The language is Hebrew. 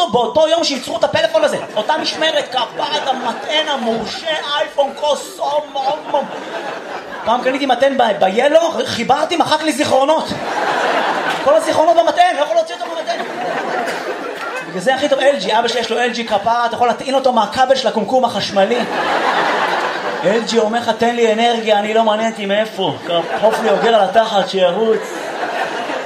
אותו באותו יום שיצרו את הפלאפון הזה. אותה משמרת, כפרת המתן המורשה, אייפון, קוסום, פעם קניתי מתן ביילו, חיברתי, מחק לי זיכרונות. כל הזיכרונות במתן, לא יכול להוציא אותו במתן. בגלל זה הכי טוב LG, אבא שיש לו LG כפרה, אתה יכול להטעין אותו מהכבל של הקומקום החשמלי. LG אומר לך, תן לי אנרגיה, אני לא מעניין אותי מאיפה. קרפוף לי אוגר על התחת, שירוץ.